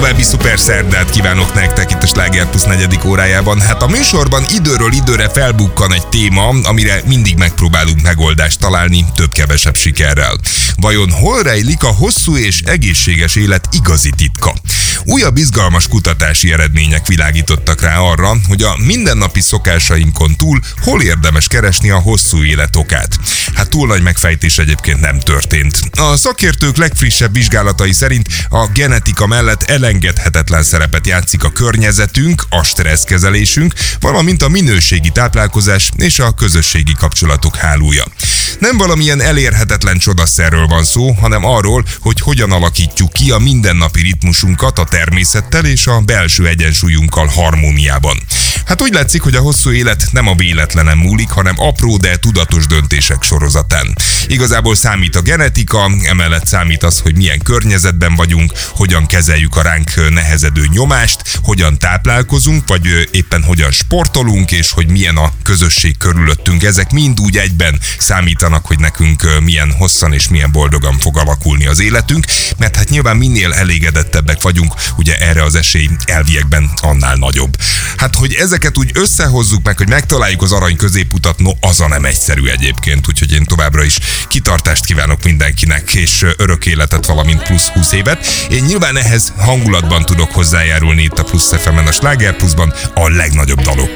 További szuper szerdát kívánok nektek itt a Sláger Plusz 4. órájában. Hát a műsorban időről időre felbukkan egy téma, amire mindig megpróbálunk megoldást találni, több-kevesebb sikerrel. Vajon hol rejlik a hosszú és egészséges élet igazi titka? Újabb izgalmas kutatási eredmények világítottak rá arra, hogy a mindennapi szokásainkon túl hol érdemes keresni a hosszú élet okát. Hát túl nagy megfejtés egyébként nem történt. A szakértők legfrissebb vizsgálatai szerint a genetika mellett elengedhetetlen szerepet játszik a környezetünk, a stresszkezelésünk, valamint a minőségi táplálkozás és a közösségi kapcsolatok hálója. Nem valamilyen elérhetetlen csodaszerről van szó, hanem arról, hogy hogyan alakítjuk ki a mindennapi ritmusunkat a természettel és a belső egyensúlyunkkal harmóniában. Hát úgy látszik, hogy a hosszú élet nem a véletlenen múlik, hanem apró, de tudatos döntések sorozatán. Igazából számít a genetika, emellett számít az, hogy milyen környezetben vagyunk, hogyan kezeljük a ránk nehezedő nyomást, hogyan táplálkozunk, vagy éppen hogyan sportolunk, és hogy milyen a közösség körülöttünk. Ezek mind úgy egyben számítanak, hogy nekünk milyen hosszan és milyen boldogan fog alakulni az életünk, mert hát nyilván minél elégedettebbek vagyunk, ugye erre az esély elviekben annál nagyobb. Hát, hogy ezeket úgy összehozzuk meg, hogy megtaláljuk az arany középutat, no, az a nem egyszerű egyébként, úgyhogy én továbbra is kitartást kívánok mindenkinek, és örök életet, valamint plusz 20 évet. Én nyilván ehhez hangulatban tudok hozzájárulni itt a Plusz FM-en, a Sláger Pluszban a legnagyobb dalok